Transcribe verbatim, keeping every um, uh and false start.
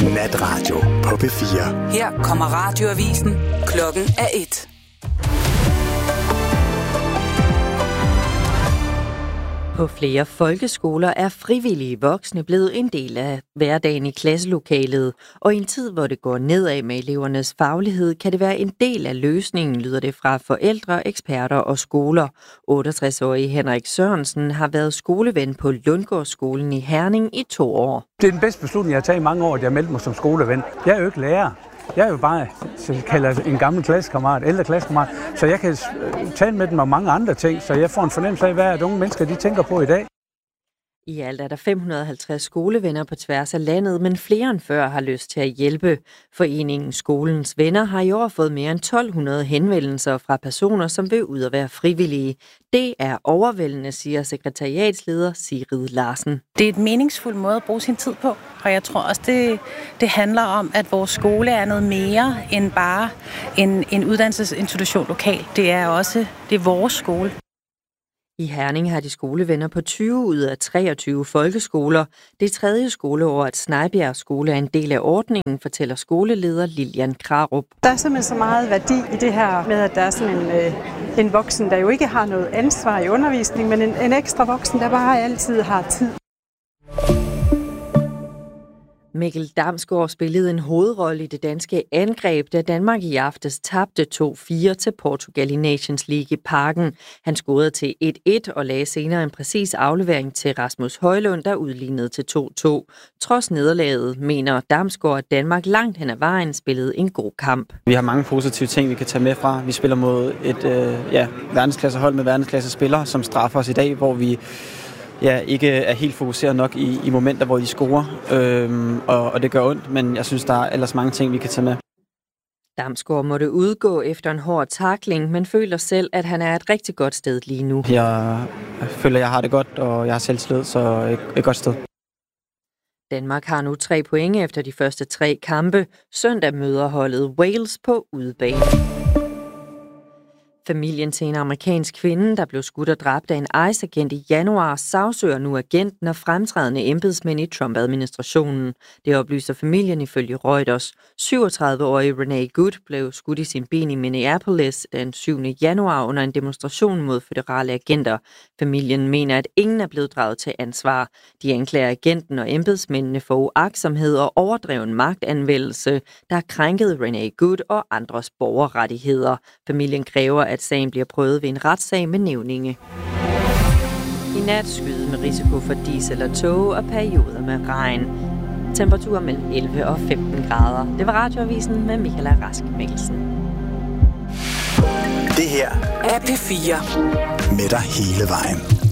Natradio på P fire. Her kommer radioavisen. Klokken er et. På flere folkeskoler er frivillige voksne blevet en del af hverdagen i klasselokalet, og i en tid, hvor det går nedad med elevernes faglighed, kan det være en del af løsningen, lyder det fra forældre, eksperter og skoler. otteogtres-årige Henrik Sørensen har været skoleven på Lundgårdsskolen i Herning i to år. Det er den bedste beslutning, jeg har taget i mange år, at jeg meldte mig som skoleven. Jeg er jo ikke lærer. Jeg er jo bare, så jeg kalder en gammel klassekammerat, ældre klassekammerat, så jeg kan tale med dem om mange andre ting, så jeg får en fornemmelse af, hvad er unge mennesker de tænker på i dag. I alt er der fem hundrede og halvtreds skolevenner på tværs af landet, men flere end før har lyst til at hjælpe. Foreningen Skolens Venner har i år fået mere end tolv hundrede henvendelser fra personer, som vil ud og være frivillige. Det er overvældende, siger sekretariatsleder Sigrid Larsen. Det er et meningsfuld måde at bruge sin tid på, og jeg tror også, det, det handler om, at vores skole er noget mere end bare en, en uddannelsesinstitution lokalt. Det er også det er vores skole. I Herning har de skolevenner på tyve ud af treogtyve folkeskoler. Det er tredje skoleår, at Snejbjerg Skole er en del af ordningen, fortæller skoleleder Lilian Krarup. Der er simpelthen så meget værdi i det her med, at der er sådan en, øh, en voksen, der jo ikke har noget ansvar i undervisning, men en, en ekstra voksen, der bare altid har tid. Mikkel Damsgaard spillede en hovedrolle i det danske angreb, da Danmark i aftes tabte to fire til Portugal i Nations League i Parken. Han scorede til et et og lagde senere en præcis aflevering til Rasmus Højlund, der udlignede til to to. Trods nederlaget mener Damsgaard, at Danmark langt hen ad vejen spillede en god kamp. Vi har mange positive ting, vi kan tage med fra. Vi spiller mod et øh, ja, verdensklassehold med verdensklasse spillere, som straffer os i dag, hvor vi ja, ikke er helt fokuseret nok i, i momenter, hvor de scorer, øhm, og, og det gør ondt, men jeg synes, der er ellers mange ting, vi kan tage med. Damsgaard måtte udgå efter en hård tackling, men føler selv, at han er et rigtig godt sted lige nu. Jeg føler, jeg har det godt, og jeg har selvtillid, så et, et godt sted. Danmark har nu tre point efter de første tre kampe. Søndag møder holdet Wales på udebane. Familien til en amerikansk kvinde, der blev skudt og dræbt af en ICE-agent i januar, sagsøger nu agenten og fremtrædende embedsmænd i Trump-administrationen. Det oplyser familien ifølge Reuters. syvogtredive-årige Renee Good blev skudt i sin bil i Minneapolis den syvende januar under en demonstration mod føderale agenter. Familien mener, at ingen er blevet draget til ansvar. De anklager agenten og embedsmændene for uagtsomhed og overdreven magtanvendelse, der har krænket Renee Good og andres borgerrettigheder. Familien kræver, at sagen bliver prøvet ved en retssag med nævninge. I nat skyde med risiko for diesel og tåge og perioder med regn. Temperaturer mellem elleve og femten grader. Det var Radioavisen med Michaela Rask Mikkelsen. Det her er P fire. Med dig hele vejen.